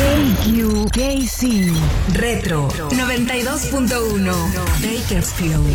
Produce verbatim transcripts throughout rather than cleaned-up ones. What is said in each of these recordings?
K Q K C Retro noventa y dos punto uno Bakersfield.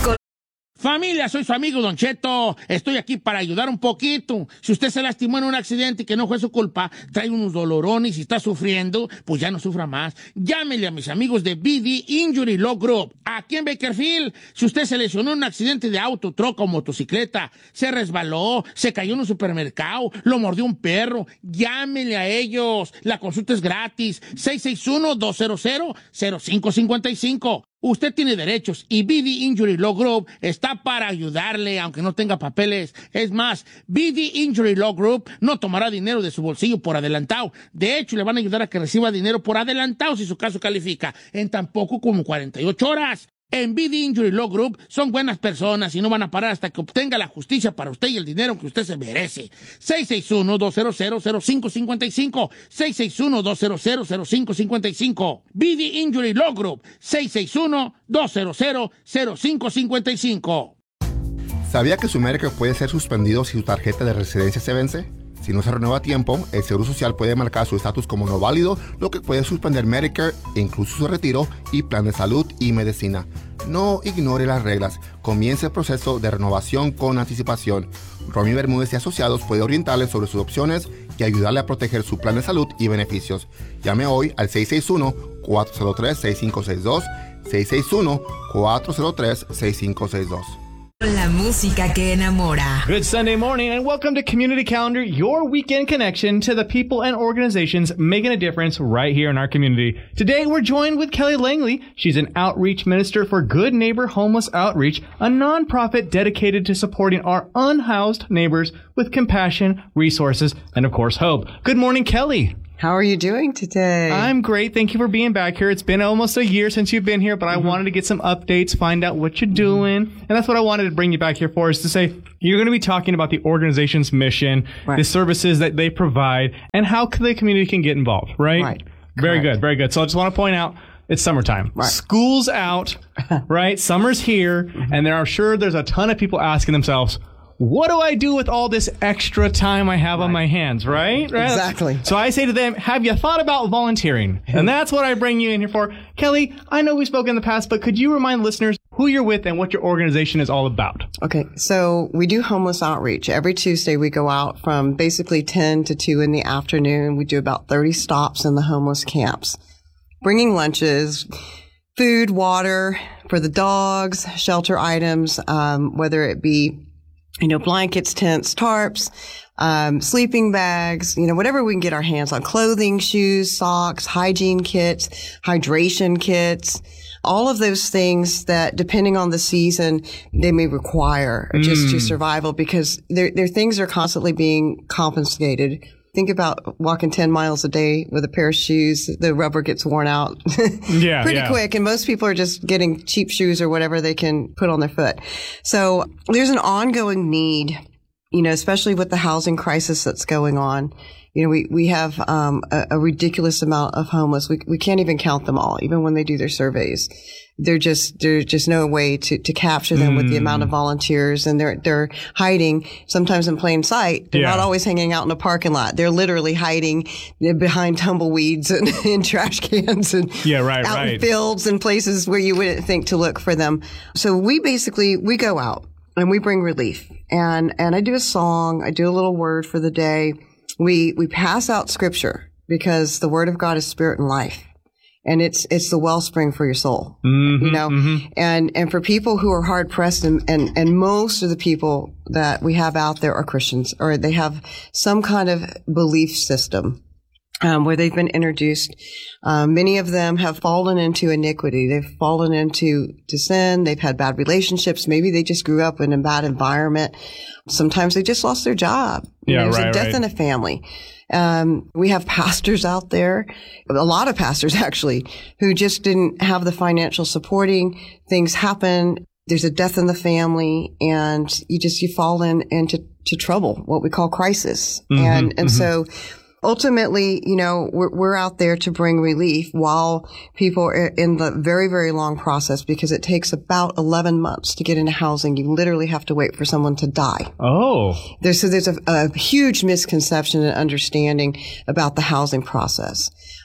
Familia, soy su amigo Don Cheto. Estoy aquí para ayudar un poquito. Si usted se lastimó en un accidente y que no fue su culpa, trae unos dolorones y está sufriendo, pues ya no sufra más. Llámele a mis amigos de B D Injury Law Group. Aquí en Bakersfield, si usted se lesionó en un accidente de auto, troca o motocicleta, se resbaló, se cayó en un supermercado, lo mordió un perro, llámele a ellos. La consulta es gratis. seis seis uno, dos cero cero, cero cinco cinco cinco. Usted tiene derechos y B D Injury Law Group está para ayudarle, aunque no tenga papeles. Es más, B D Injury Law Group no tomará dinero de su bolsillo por adelantado. De hecho, le van a ayudar a que reciba dinero por adelantado si su caso califica, en tan poco como cuarenta y ocho horas. En B D Injury Law Group son buenas personas y no van a parar hasta que obtenga la justicia para usted y el dinero que usted se merece. seis seis uno, dos cero cero, cero cinco cinco cinco. seis seis uno, dos cero cero, cero cinco cinco cinco. B D Injury Law Group. seis seis uno, dos cero cero, cero cinco cinco cinco. ¿Sabía que su Medicare puede ser suspendido si su tarjeta de residencia se vence? Si no se renueva a tiempo, el Seguro Social puede marcar su estatus como no válido, lo que puede suspender Medicare, incluso su retiro y plan de salud y medicina. No ignore las reglas. Comience el proceso de renovación con anticipación. Romy Bermúdez y Asociados puede orientarle sobre sus opciones y ayudarle a proteger su plan de salud y beneficios. Llame hoy al seis seis uno, cuatro cero tres, seis cinco seis dos, seis seis uno, cuatro cero tres, seis cinco seis dos. La música que enamora. Good Sunday morning and welcome to Community Calendar, your weekend connection to the people and organizations making a difference right here in our community. Today we're joined with Kelly Langley. She's an outreach minister for Good Neighbor Homeless Outreach, a nonprofit dedicated to supporting our unhoused neighbors with compassion, resources, and of course hope. Good morning, Kelly. How are you doing today? I'm great. Thank you for being back here. It's been almost a year since you've been here, but mm-hmm. I wanted to get some updates, find out what you're doing. And that's what I wanted to bring you back here for, is to say you're going to be talking about the organization's mission, right. the services that they provide, and how the community can get involved, right? Right. Very Correct. good. Very good. So I just want to point out, it's summertime. Right. School's out, right? Summer's here, mm-hmm. and there are sure there's a ton of people asking themselves, what do I do with all this extra time I have right. on my hands, right? right? Exactly. So I say to them, have you thought about volunteering? And that's what I bring you in here for. Kelly, I know we've spoken in the past, but could you remind listeners who you're with and what your organization is all about? Okay, so we do homeless outreach. Every Tuesday we go out from basically ten to two in the afternoon. We do about thirty stops in the homeless camps, bringing lunches, food, water for the dogs, shelter items, um, whether it be you know, blankets, tents, tarps, um, sleeping bags, you know, whatever we can get our hands on, clothing, shoes, socks, hygiene kits, hydration kits, all of those things that, depending on the season, they may require mm. just to survival, because their, their things are constantly being confiscated. Think about walking ten miles a day with a pair of shoes. The rubber gets worn out yeah, pretty yeah. quick. And most people are just getting cheap shoes or whatever they can put on their foot. So there's an ongoing need, you know, especially with the housing crisis that's going on. You know, we, we have um, a, a ridiculous amount of homeless. We we can't even count them all, even when they do their surveys. They're just, there's just no way to, to capture them mm. with the amount of volunteers, and they're, they're hiding sometimes in plain sight. They're yeah. not always hanging out in a parking lot. They're literally hiding behind tumbleweeds and in trash cans and yeah, right, out right. in fields and places where you wouldn't think to look for them. So we basically, we go out and we bring relief, and, and I do a song. I do a little word for the day. We, we pass out scripture, because the word of God is spirit and life. And it's, it's the wellspring for your soul, mm-hmm, you know, mm-hmm. and, and for people who are hard pressed, and, and, and most of the people that we have out there are Christians, or they have some kind of belief system, um, where they've been introduced. Um, many of them have fallen into iniquity. They've fallen into, to sin. They've had bad relationships. Maybe they just grew up in a bad environment. Sometimes they just lost their job. Yeah, There's right, a death right. in a family. Um, we have pastors out there, a lot of pastors actually, who just didn't have the financial supporting. Things happen. There's a death in the family, and you just, you fall in, into to trouble, what we call crisis. Mm-hmm, and, and mm-hmm. so ultimately, you know, we're, we're out there to bring relief while people are in the very, very long process, because it takes about eleven months to get into housing. You literally have to wait for someone to die. Oh. There's, so there's a, a huge misconception and understanding about the housing process.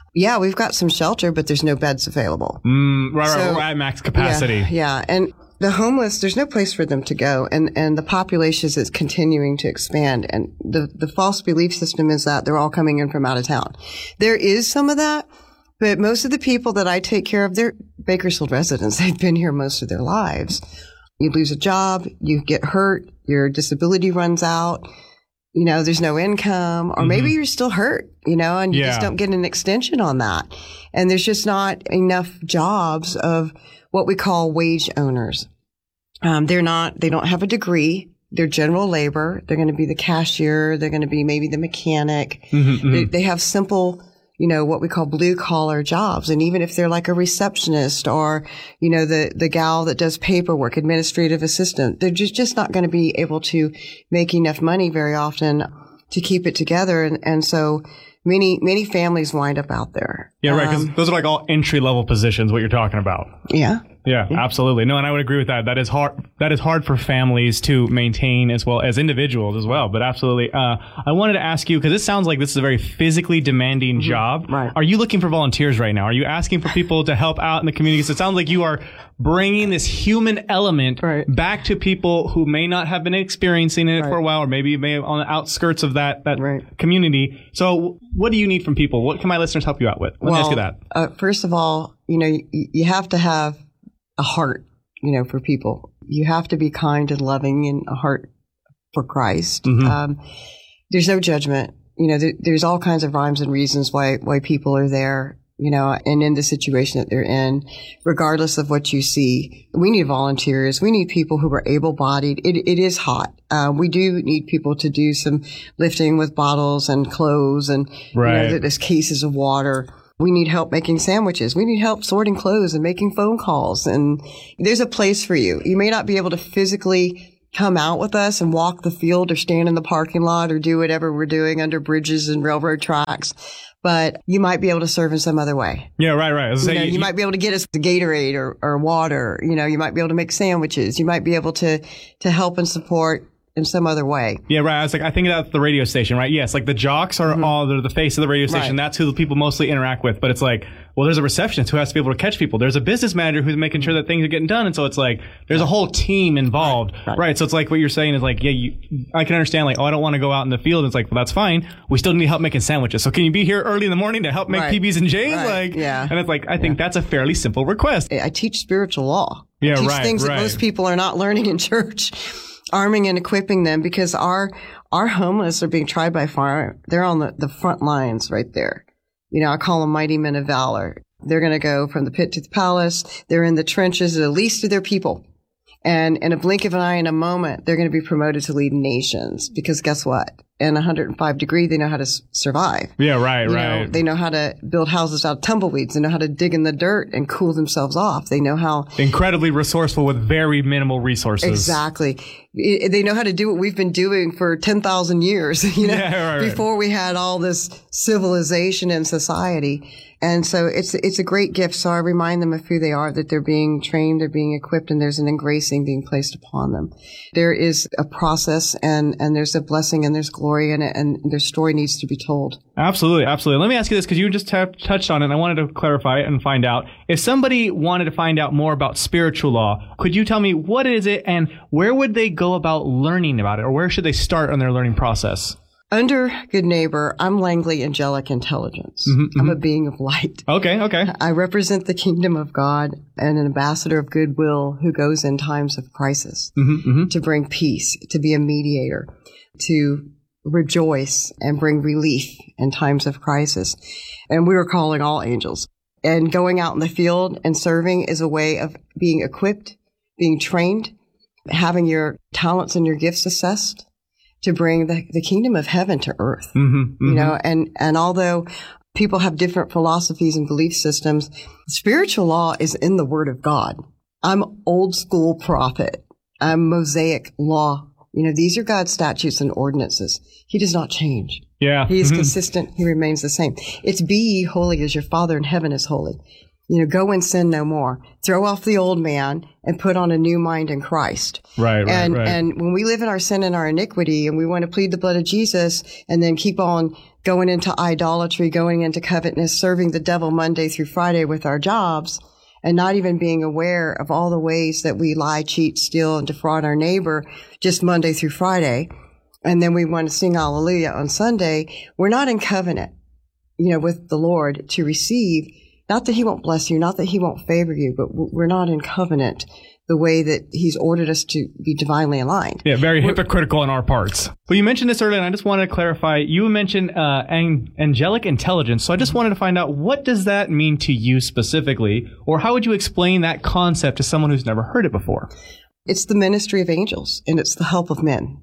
Yeah, we've got some shelter, but there's no beds available. Mm, right, So- right, we're at max capacity. Yeah, yeah. And the homeless, there's no place for them to go. And, and the population is continuing to expand. And the, the false belief system is that they're all coming in from out of town. There is some of that, but most of the people that I take care of, they're Bakersfield residents. They've been here most of their lives. You lose a job, you get hurt, your disability runs out, you know, there's no income, or maybe you're still hurt, you know, and you Yeah. just don't get an extension on that. And there's just not enough jobs of what we call wage owners. Um, they're not, they don't have a degree. They're general labor. They're going to be the cashier. They're going to be maybe the mechanic. They, they have simple, you know, what we call blue collar jobs. And even if they're like a receptionist or, you know, the, the gal that does paperwork, administrative assistant, they're just, just not going to be able to make enough money very often to keep it together. And, and so many, many families wind up out there. Yeah, right, because Um, those are like all entry-level positions, what you're talking about. yeah. Yeah, absolutely. No, and I would agree with that. That is hard. That is hard for families to maintain as well as individuals as well. But absolutely, uh, I wanted to ask you because it sounds like this is a very physically demanding job. Right. Are you looking for volunteers right now? Are you asking for people to help out in the community? So it sounds like you are bringing this human element Right. back to people who may not have been experiencing it for a while, or maybe may have on the outskirts of that that Right. community. So, what do you need from people? What can my listeners help you out with? Let me ask you that. Uh, first of all, you know, you, you have to have a heart, you know, for people. You have to be kind and loving and a heart for Christ. Mhm. Um, there's no judgment. You know, there, there's all kinds of rhymes and reasons why, why people are there, you know, and in the situation that they're in, regardless of what you see. We need volunteers. We need people who are able-bodied. It, it is hot. Uh, we do need people to do some lifting with bottles and clothes and, Right. you know, there's cases of water. We need help making sandwiches. We need help sorting clothes and making phone calls. And there's a place for you. You may not be able to physically come out with us and walk the field or stand in the parking lot or do whatever we're doing under bridges and railroad tracks, but you might be able to serve in some other way. Yeah, right, right. I was You, saying, know, you, you- might be able to get us the Gatorade or, or water. You know, you might be able to make sandwiches. You might be able to, to help and support in some other way. Yeah, right. I was like, I think that's the radio station, right? Yes, like the jocks are all they're the face of the radio station. Right. That's who the people mostly interact with. But it's like, well, there's a receptionist who has to be able to catch people. There's a business manager who's making sure that things are getting done. And so it's like, there's a whole team involved, right? Right. So it's like what you're saying is like, yeah, you, I can understand like, oh, I don't want to go out in the field. It's like, well, that's fine. We still need help making sandwiches. So can you be here early in the morning to help make Right. P Bs and J's? Right. Like, Yeah. And it's like, I think that's a fairly simple request. I teach spiritual law. Yeah, I teach right, things right. that most people are not learning in church, arming and equipping them because our our homeless are being tried by fire. They're on the, the front lines right there. You know, I call them mighty men of valor. They're going to go from the pit to the palace. They're in the trenches, the least of their people. And in a blink of an eye, in a moment, they're going to be promoted to lead nations because guess what? In one hundred five degree, they know how to s- survive. Yeah, right, You right. know, they know how to build houses out of tumbleweeds. They know how to dig in the dirt and cool themselves off. They know how Incredibly resourceful with very minimal resources. exactly. I- They know how to do what we've been doing for ten thousand years, you know, Yeah, right, right. before we had all this civilization and society. And so it's, it's a great gift. So I remind them of who they are, that they're being trained, they're being equipped, and there's an engracing being placed upon them. There is a process and, and there's a blessing and there's glory in it, and their story needs to be told. Absolutely, absolutely. Let me ask you this, because you just t- touched on it, and I wanted to clarify it and find out. If somebody wanted to find out more about spiritual law, could you tell me what is it, and where would they go about learning about it, or where should they start on their learning process? Under Good Neighbor, I'm Langley Angelic Intelligence. I'm a being of light. Okay, okay. I represent the kingdom of God and an ambassador of goodwill who goes in times of crisis to bring peace, to be a mediator, to rejoice and bring relief in times of crisis. And we were calling all angels. And going out in the field and serving is a way of being equipped, being trained, having your talents and your gifts assessed to bring the, the kingdom of heaven to earth. Mm-hmm, mm-hmm. You know, and, and although people have different philosophies and belief systems, spiritual law is in the Word of God. I'm old school prophet. I'm Mosaic law. You know, these are God's statutes and ordinances. He does not change. Yeah. He is Mhm. consistent. He remains the same. It's be ye holy as your Father in heaven is holy. You know, go and sin no more. Throw off the old man and put on a new mind in Christ. Right, right, and, right. And when we live in our sin and our iniquity and we want to plead the blood of Jesus and then keep on going into idolatry, going into covetousness, serving the devil Monday through Friday with our jobs and not even being aware of all the ways that we lie, cheat, steal, and defraud our neighbor just Monday through Friday. And then we want to sing hallelujah on Sunday. We're not in covenant, you know, with the Lord to receive. Not that he won't bless you, not that he won't favor you, but we're not in covenant the way that he's ordered us to be divinely aligned. Yeah, very we're, hypocritical in our parts. Well, you mentioned this earlier, and I just wanted to clarify. You mentioned uh, ang- angelic intelligence, so I just wanted to find out, what does that mean to you specifically, or how would you explain that concept to someone who's never heard it before? It's the ministry of angels, and it's the help of men.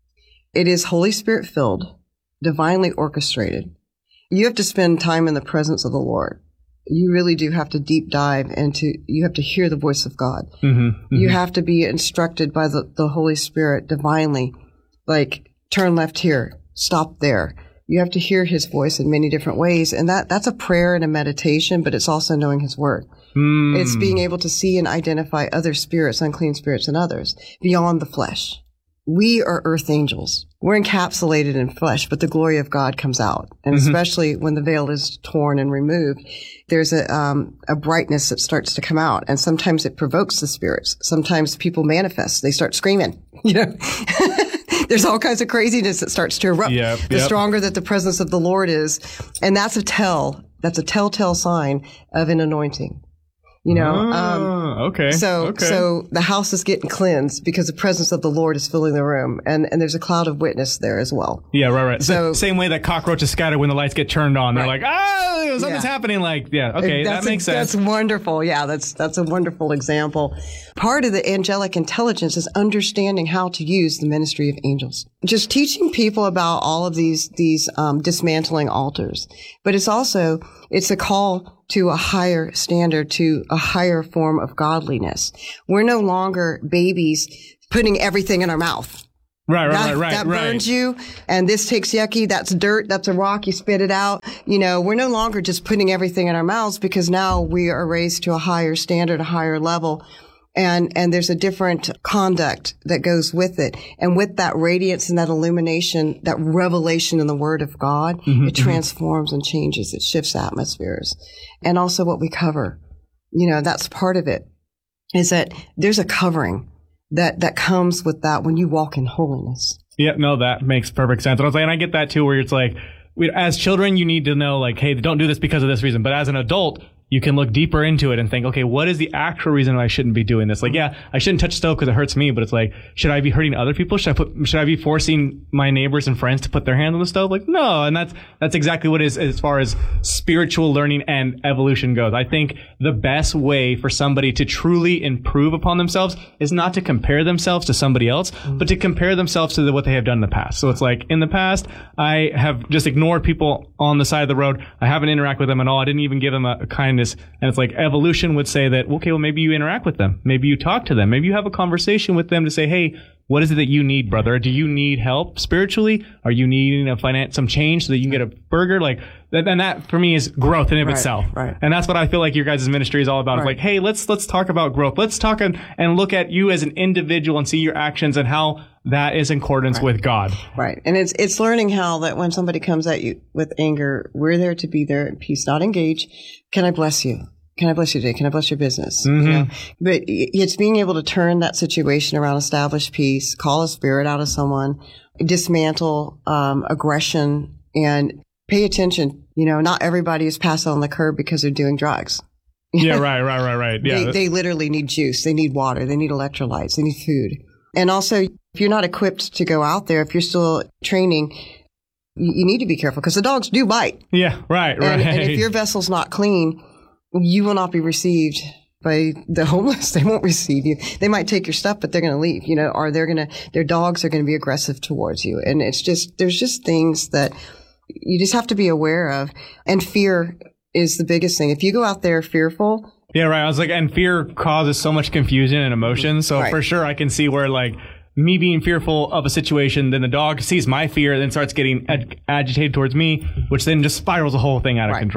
It is Holy Spirit filled, divinely orchestrated. You have to spend time in the presence of the Lord. You really do have to deep dive into, you have to hear the voice of God. Mm-hmm, mm-hmm. You have to be instructed by the, the Holy Spirit divinely, like turn left here, stop there. You have to hear his voice in many different ways. And that, that's a prayer and a meditation, but it's also knowing his word. Mm. It's being able to see and identify other spirits, unclean spirits and others beyond the flesh. We are earth angels. We're encapsulated in flesh, but the glory of God comes out. And mm-hmm. especially when the veil is torn and removed, there's a, um, a brightness that starts to come out. And sometimes it provokes the spirits. Sometimes people manifest. They start screaming, you know. There's all kinds of craziness that starts to erupt. Yep, the yep. stronger that the presence of the Lord is. And that's a tell. That's a telltale sign of an anointing. You know, ah, um, okay. So, okay. so the house is getting cleansed because the presence of the Lord is filling the room, and, and there's a cloud of witness there as well. Yeah, right, right. So, the same way that cockroaches scatter when the lights get turned on. They're right. like, ah, something's yeah. happening. Like, yeah, okay, that's that makes a, sense. That's wonderful. Yeah, that's that's a wonderful example. Part of the angelic intelligence is understanding how to use the ministry of angels. Just teaching people about all of these these um, dismantling altars, but it's also it's a call to a higher standard, to a higher form of godliness. We're no longer babies putting everything in our mouth. Right, right, that, right, right. That right. burns you, and this takes yucky, that's dirt, that's a rock, you spit it out. You know, we're no longer just putting everything in our mouths, because now we are raised to a higher standard, a higher level. And, and there's a different conduct that goes with it. And with that radiance and that illumination, that revelation in the Word of God, mm-hmm, it transforms mm-hmm. and changes. It shifts atmospheres. And also what we cover. You know, that's part of it, is that there's a covering that, that comes with that when you walk in holiness. Yeah, no, that makes perfect sense. And I was like, and I get that too, where it's like, we, as children, you need to know, like, hey, don't do this because of this reason. But as an adult, you can look deeper into it and think, okay, what is the actual reason I shouldn't be doing this? Like, yeah, I shouldn't touch stove because it hurts me, but it's like, should I be hurting other people? Should I put, should I be forcing my neighbors and friends to put their hands on the stove? Like, no. And that's, that's exactly what it is as far as spiritual learning and evolution goes. I think the best way for somebody to truly improve upon themselves is not to compare themselves to somebody else, mm-hmm. but to compare themselves to the, what they have done in the past. So it's like, in the past, I have just ignored people on the side of the road. I haven't interacted with them at all. I didn't even give them a, a kindness. And it's like evolution would say that, okay, well, maybe you interact with them. Maybe you talk to them. Maybe you have a conversation with them to say, hey, what is it that you need, brother? Do you need help spiritually? Are you needing a finance, some change so that you can get a burger? Like, and that for me is growth in of right, itself. Right. And that's what I feel like your guys' ministry is all about. Right. It's like, hey, let's, let's talk about growth. Let's talk and, and look at you as an individual and see your actions and how that is in accordance right. with God. Right. And it's, it's learning how that when somebody comes at you with anger, we're there to be there in peace, not engage. Can I bless you? Can I bless you today? Can I bless your business? Mm-hmm. You know? But it's being able to turn that situation around, establish peace, call a spirit out of someone, dismantle um, aggression, and pay attention. You know, not everybody is passed on the curb because they're doing drugs. Yeah, right, right, right, right. Yeah, they, they literally need juice. They need water. They need electrolytes. They need food. And also, if you're not equipped to go out there, if you're still training, you, you need to be careful because the dogs do bite. Yeah, right, right. And, and if your vessel's not clean, you will not be received by the homeless. They won't receive you. They might take your stuff, but they're going to leave, you know, or they're going to, their dogs are going to be aggressive towards you. And it's just, there's just things that you just have to be aware of. And fear is the biggest thing. If you go out there fearful. Yeah, right. I was like, and fear causes so much confusion and emotion. So right. for sure, I can see where like, me being fearful of a situation, then the dog sees my fear, then starts getting ag- agitated towards me, which then just spirals the whole thing out of right. control.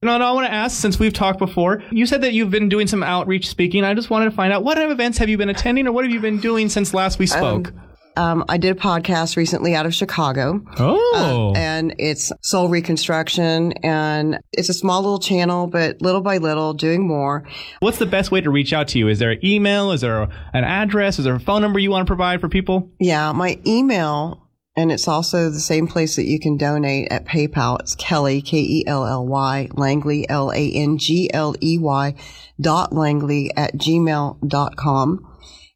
No, no, I want to ask, since we've talked before, you said that you've been doing some outreach speaking. I just wanted to find out, what kind of events have you been attending, or what have you been doing since last we spoke? Um, um, I did a podcast recently out of Chicago. Oh. Um, and it's Soul Reconstruction, and it's a small little channel, but little by little, doing more. What's the best way to reach out to you? Is there an email? Is there an address? Is there a phone number you want to provide for people? Yeah, my email... And it's also the same place that you can donate at PayPal. It's Kelly, K E L L Y, Langley, L A N G L E Y, dot Langley at gmail dot com.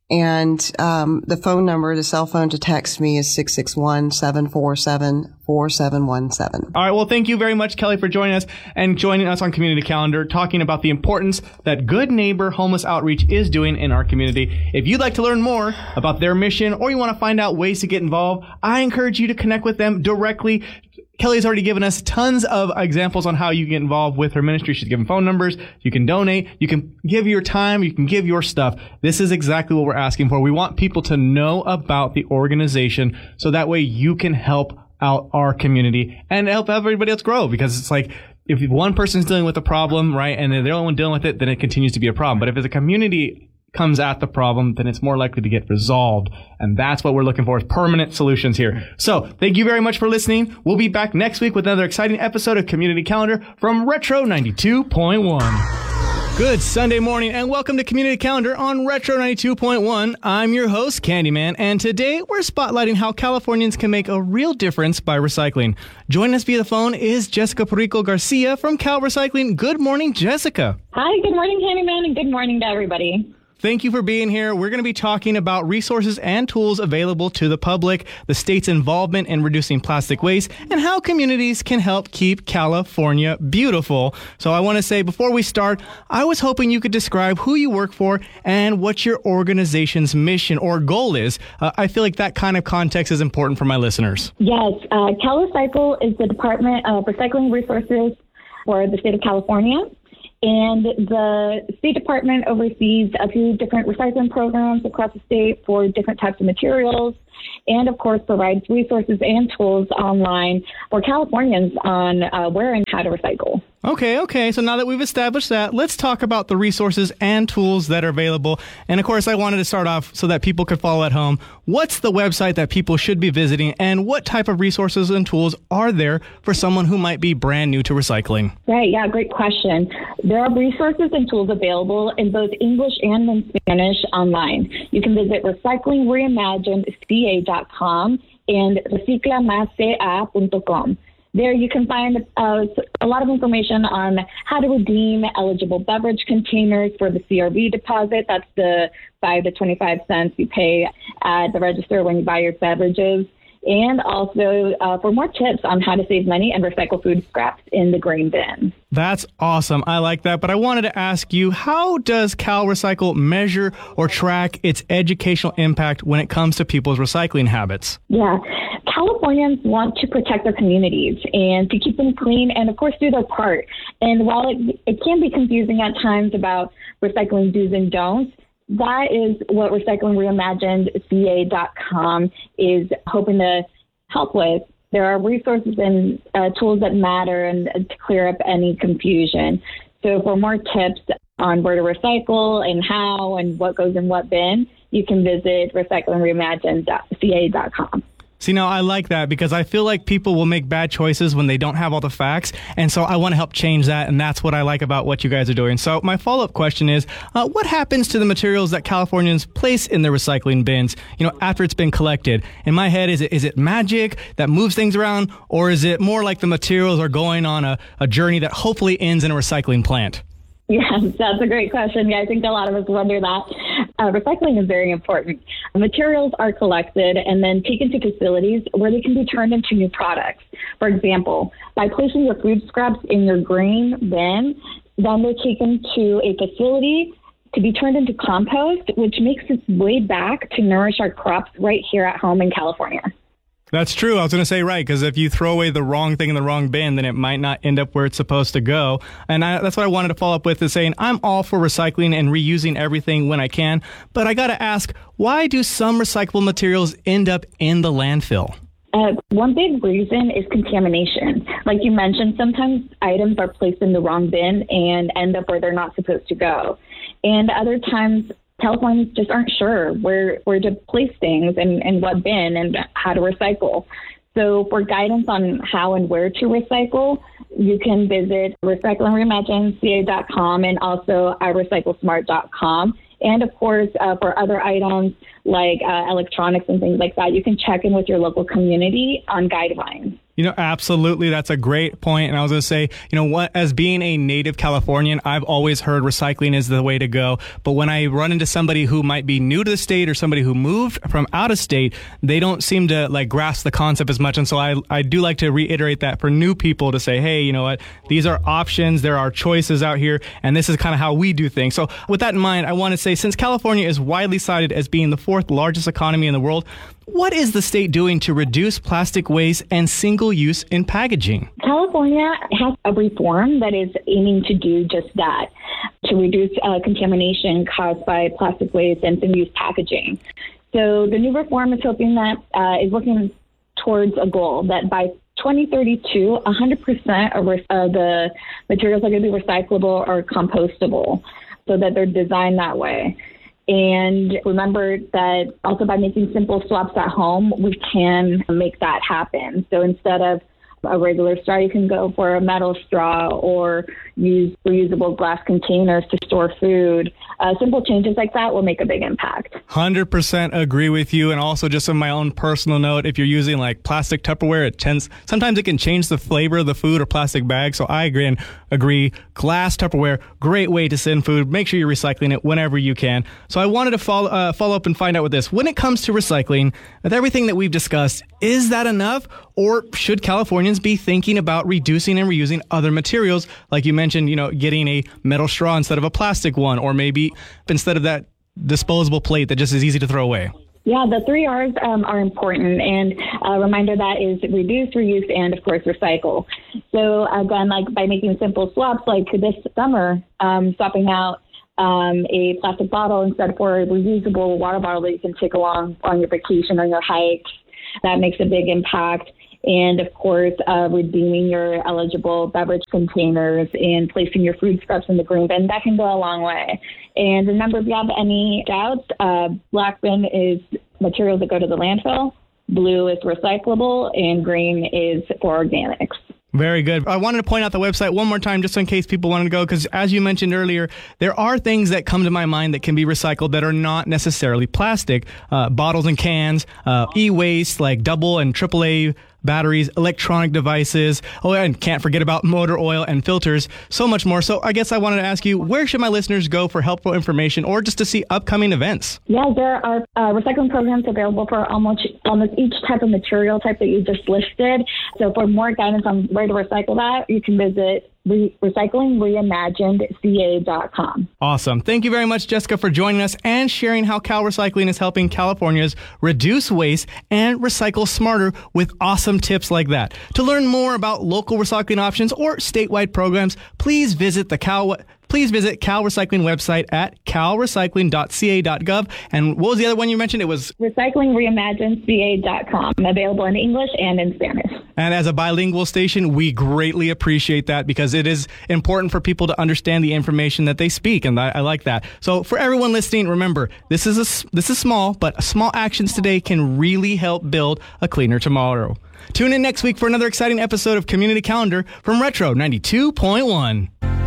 And um, the phone number, the cell phone to text me is six six one, seven four seven, four seven one seven. All right. Well, thank you very much, Kelly, for joining us and joining us on Community Calendar, talking about the importance that Good Neighbor Homeless Outreach is doing in our community. If you'd like to learn more about their mission, or you want to find out ways to get involved, I encourage you to connect with them directly. Kelly's already given us tons of examples on how you get involved with her ministry. She's given phone numbers. You can donate. You can give your time. You can give your stuff. This is exactly what we're asking for. We want people to know about the organization so that way you can help out our community and help everybody else grow, because it's like, if one person's dealing with a problem, right, and they're the only one dealing with it, then it continues to be a problem. But if it's a community comes at the problem, then it's more likely to get resolved. And that's what we're looking for, is permanent solutions here. So thank you very much for listening. We'll be back next week with another exciting episode of Community Calendar from Retro ninety-two point one. Good Sunday morning, and welcome to Community Calendar on Retro ninety-two point one. I'm your host, Candyman, and today we're spotlighting how Californians can make a real difference by recycling. Joining us via the phone is Jessica Perico Garcia from Cal Recycling. Good morning, Jessica. Hi, good morning, Candyman, and good morning to everybody. Thank you for being here. We're going to be talking about resources and tools available to the public, the state's involvement in reducing plastic waste, and how communities can help keep California beautiful. So I want to say, before we start, I was hoping you could describe who you work for and what your organization's mission or goal is. Uh, I feel like that kind of context is important for my listeners. Yes, uh, Cal Recycle is the Department of Recycling Resources for the state of California. And the State Department oversees a few different recycling programs across the state for different types of materials, and of course provides resources and tools online for Californians on uh, where and how to recycle. Okay, okay. So now that we've established that, let's talk about the resources and tools that are available. And of course, I wanted to start off so that people could follow at home. What's the website that people should be visiting, and what type of resources and tools are there for someone who might be brand new to recycling? Right, yeah, great question. There are resources and tools available in both English and in Spanish online. You can visit recycling reimagined c a dot com and recicla más c a dot com. There you can find uh, a lot of information on how to redeem eligible beverage containers for the C R B deposit. That's the five to twenty-five cents you pay at the register when you buy your beverages. And also uh, for more tips on how to save money and recycle food scraps in the grain bin. That's awesome. I like that. But I wanted to ask you, how does Cal Recycle measure or track its educational impact when it comes to people's recycling habits? Yeah. Californians want to protect their communities and to keep them clean and, of course, do their part. And while it, it can be confusing at times about recycling do's and don'ts, that is what Recycling Reimagined C A dot com is hoping to help with. There are resources and uh, tools that matter and uh, to clear up any confusion. So for more tips on where to recycle and how and what goes in what bin, you can visit recycling reimagined c a dot com. See, now I like that because I feel like people will make bad choices when they don't have all the facts. And so I want to help change that. And that's what I like about what you guys are doing. So my follow-up question is, uh, what happens to the materials that Californians place in their recycling bins, you know, after it's been collected? In my head, is it is it magic that moves things around, or is it more like the materials are going on a, a journey that hopefully ends in a recycling plant? Yes, that's a great question. Yeah, I think a lot of us wonder that. Uh, recycling is very important. Materials are collected and then taken to facilities where they can be turned into new products. For example, by placing your food scraps in your grain bin, then they're taken to a facility to be turned into compost, which makes its way back to nourish our crops right here at home in California. That's true. I was going to say, right, because if you throw away the wrong thing in the wrong bin, then it might not end up where it's supposed to go. And I, that's what I wanted to follow up with, is saying I'm all for recycling and reusing everything when I can. But I got to ask, why do some recyclable materials end up in the landfill? Uh, one big reason is contamination. Like you mentioned, sometimes items are placed in the wrong bin and end up where they're not supposed to go. And other times, Californians just aren't sure where, where to place things and, and what bin and how to recycle. So for guidance on how and where to recycle, you can visit recycle and reimagine C A dot com and also i recycle smart dot com. And of course, uh, for other items like uh, electronics and things like that, you can check in with your local community on guidelines. You know, absolutely. That's a great point. And I was going to say, you know what, as being a native Californian, I've always heard recycling is the way to go. But when I run into somebody who might be new to the state or somebody who moved from out of state, they don't seem to like grasp the concept as much. And so I, I do like to reiterate that for new people to say, hey, you know what, these are options. There are choices out here. And this is kind of how we do things. So with that in mind, I want to say, since California is widely cited as being the fourth largest economy in the world, what is the state doing to reduce plastic waste and single use in packaging? California has a reform that is aiming to do just that, to reduce uh, contamination caused by plastic waste and single-use packaging. So the new reform is hoping that uh, is looking towards a goal that by twenty thirty-two, one hundred percent of uh, the materials are going to be recyclable or compostable, so that they're designed that way. And remember that also by making simple swaps at home, we can make that happen. So instead of a regular straw, you can go for a metal straw or use reusable glass containers to store food. Uh, simple changes like that will make a big impact. one hundred percent agree with you. And also just on my own personal note, if you're using like plastic Tupperware, it tends, sometimes it can change the flavor of the food or plastic bag. So I agree and agree. Glass Tupperware, great way to send food. Make sure you're recycling it whenever you can. So I wanted to follow, uh, follow up and find out with this. When it comes to recycling, with everything that we've discussed, is that enough? Or should Californians be thinking about reducing and reusing other materials? Like you mentioned, you know, getting a metal straw instead of a plastic one, or maybe instead of that disposable plate that just is easy to throw away. Yeah, the three R's um, are important. And a reminder that is reduce, reuse, and of course, recycle. So again, like by making simple swaps, like this summer, um, swapping out um, a plastic bottle instead for a reusable water bottle that you can take along on your vacation or your hikes, that makes a big impact. And of course, uh, redeeming your eligible beverage containers and placing your food scraps in the green bin, that can go a long way. And remember, if you have any doubts, uh, black bin is materials that go to the landfill, blue is recyclable, and green is for organics. Very good. I wanted to point out the website one more time just in case people wanted to go, because as you mentioned earlier, there are things that come to my mind that can be recycled that are not necessarily plastic. Uh, bottles and cans, uh, e-waste like double and triple A batteries, electronic devices. Oh, and can't forget about motor oil and filters. So much more. So I guess I wanted to ask you, where should my listeners go for helpful information or just to see upcoming events? Yeah, there are uh, recycling programs available for almost almost each type of material type that you just listed. So for more guidance on where to recycle that, you can visit Re- recycling reimagined C A dot com. Awesome. Thank you very much, Jessica, for joining us and sharing how Cal Recycling is helping Californians reduce waste and recycle smarter with awesome tips like that. To learn more about local recycling options or statewide programs, please visit the Cal Please visit Cal Recycling website at cal recycling dot c a dot gov. And what was the other one you mentioned? It was recycling reimagined C A dot com, available in English and in Spanish. And as a bilingual station, we greatly appreciate that because it is important for people to understand the information that they speak, and I, I like that. So for everyone listening, remember, this is a, this is small, but small actions today can really help build a cleaner tomorrow. Tune in next week for another exciting episode of Community Calendar from Retro ninety-two point one.